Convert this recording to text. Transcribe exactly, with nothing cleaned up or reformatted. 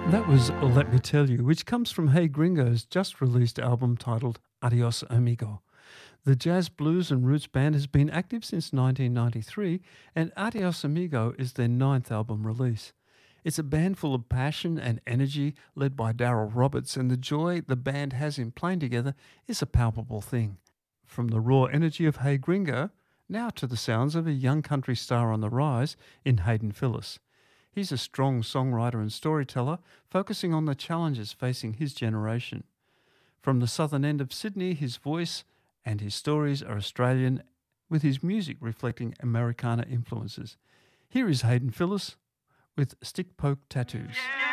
That was Let Me Tell You, which comes from Hey Gringo's just released album titled Adios Amigo. The jazz, blues, and roots band has been active since nineteen ninety-three, and Adios Amigo is their ninth album release. It's a band full of passion and energy, led by Daryl Roberts, and the joy the band has in playing together is a palpable thing. From the raw energy of Hey Gringo, now to the sounds of a young country star on the rise in Hayden Phillis. He's a strong songwriter and storyteller, focusing on the challenges facing his generation. From the southern end of Sydney, his voice and his stories are Australian, with his music reflecting Americana influences. Here is Hayden Phillis with Stick Poke Tattoos.